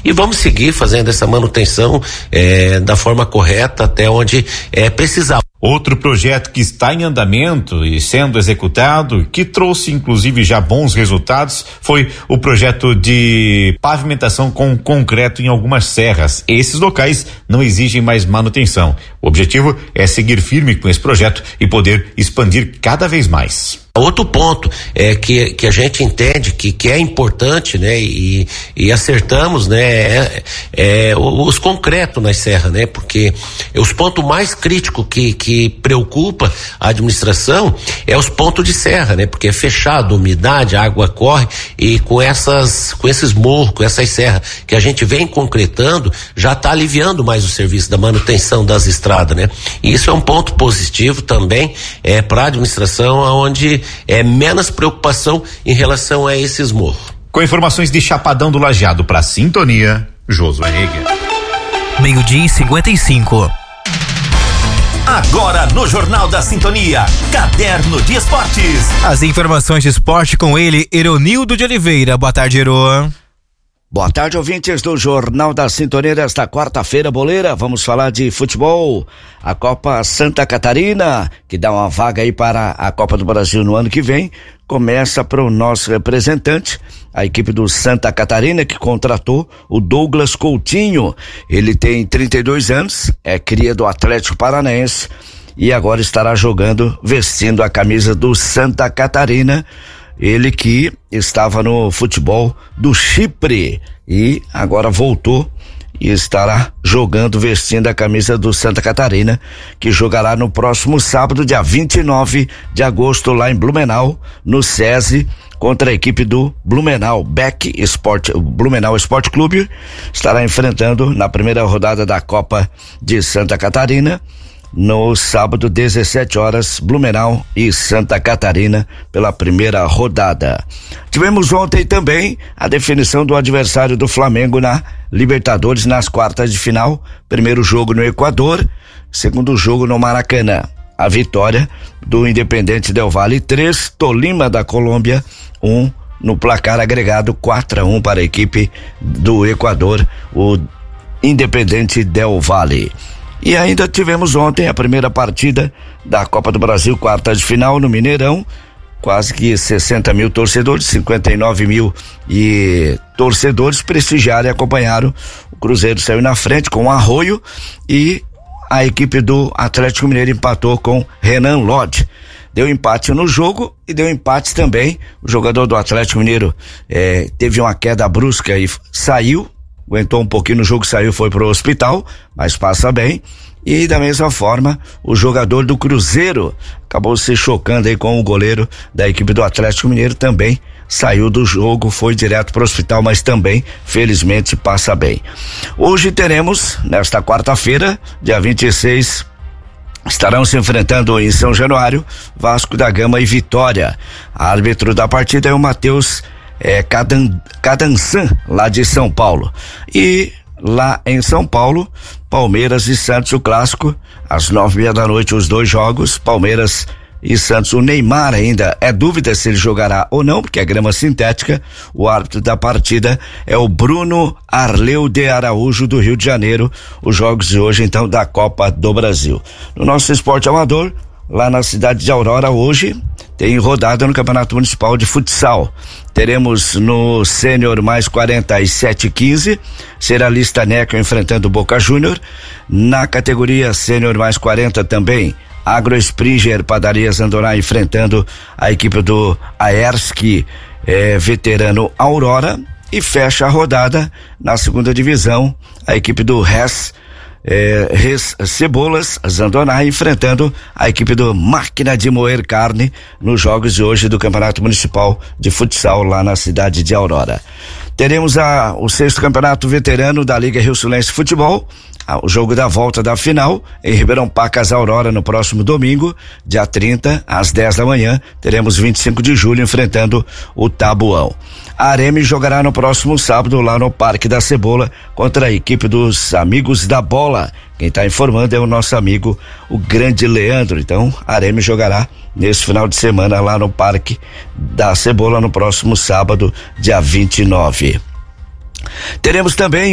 e vamos seguir fazendo essa manutenção da forma correta até onde precisar. Outro projeto que está em andamento e sendo executado, que trouxe inclusive já bons resultados, foi o projeto de pavimentação com concreto em algumas serras. Esses locais não exigem mais manutenção. O objetivo é seguir firme com esse projeto e poder expandir cada vez mais. Outro ponto que a gente entende que é importante, né, e acertamos, né, os concretos nas serras, né, porque os pontos mais críticos que preocupa a administração é os pontos de serra, né, porque é fechado, umidade, a água corre, e com esses morros, com essas serras que a gente vem concretando, já está aliviando mais o serviço da manutenção das estradas, né, e isso é um ponto positivo também para a administração, onde menos preocupação em relação a esses morros. Com informações de Chapadão do Lajeado para Sintonia, Josué Rega. 12:55. Agora no Jornal da Sintonia, Caderno de Esportes. As informações de esporte com ele, Eronildo de Oliveira. Boa tarde, Ero. Boa tarde, ouvintes do Jornal da Sintonia desta quarta-feira, boleira. Vamos falar de futebol. A Copa Santa Catarina, que dá uma vaga aí para a Copa do Brasil no ano que vem, começa para o nosso representante, a equipe do Santa Catarina, que contratou o Douglas Coutinho. Ele tem 32 anos, é cria do Atlético Paranaense e agora estará jogando, vestindo a camisa do Santa Catarina. Ele que estava no futebol do Chipre e agora voltou e estará jogando, vestindo a camisa do Santa Catarina, que jogará no próximo sábado, dia 29 de agosto, lá em Blumenau, no SESI, contra a equipe do Blumenau Blumenau Esporte Clube. Estará enfrentando na primeira rodada da Copa de Santa Catarina, no sábado, 17 horas, Blumenau e Santa Catarina pela primeira rodada. Tivemos ontem também a definição do adversário do Flamengo na Libertadores nas quartas de final. Primeiro jogo no Equador, segundo jogo no Maracanã. A vitória do Independente Del Valle 3, Tolima da Colômbia 1, no placar agregado 4-1 para a equipe do Equador, o Independente Del Valle. E ainda tivemos ontem a primeira partida da Copa do Brasil, quarta de final no Mineirão, quase que 60 mil torcedores, 59 mil torcedores prestigiaram e acompanharam. O Cruzeiro saiu na frente com o Arroio e a equipe do Atlético Mineiro empatou com Renan Lodge. Deu empate no jogo e deu empate também. O jogador do Atlético Mineiro teve uma queda brusca e saiu, aguentou um pouquinho no jogo, saiu, foi pro hospital, mas passa bem. E da mesma forma, o jogador do Cruzeiro acabou se chocando aí com o goleiro da equipe do Atlético Mineiro, também saiu do jogo, foi direto pro hospital, mas também, felizmente, passa bem. Hoje teremos, nesta quarta-feira, dia 26, estarão se enfrentando em São Januário, Vasco da Gama e Vitória. Árbitro da partida é o Matheus Cadançan, lá de São Paulo. E lá em São Paulo, Palmeiras e Santos, o clássico, às 9:30 da noite, os dois jogos, Palmeiras e Santos. O Neymar ainda é dúvida se ele jogará ou não, porque é grama sintética. O árbitro da partida é o Bruno Arleu de Araújo, do Rio de Janeiro. Os jogos de hoje, então, da Copa do Brasil. No nosso esporte amador, lá na cidade de Aurora, hoje tem rodada no Campeonato Municipal de Futsal. Teremos no Sênior mais 47-15, Seralista Neco enfrentando o Boca Júnior. Na categoria Sênior mais 40 também, Agro Springer Padaria Zandoná enfrentando a equipe do Aerski veterano Aurora. E fecha a rodada na segunda divisão, a equipe do Res Cebolas Zandoná enfrentando a equipe do Máquina de Moer Carne nos jogos de hoje do Campeonato Municipal de Futsal lá na cidade de Aurora. Teremos o 6º Campeonato Veterano da Liga Rio Sulense Futebol, o jogo da volta da final em Ribeirão Pacas, Aurora, no próximo domingo, dia 30, às 10 da manhã. Teremos 25 de julho enfrentando o Tabuão. A Areme jogará no próximo sábado lá no Parque da Cebola contra a equipe dos Amigos da Bola. Quem está informando é o nosso amigo, o grande Leandro. Então, a Areme jogará nesse final de semana lá no Parque da Cebola no próximo sábado, dia 29. Teremos também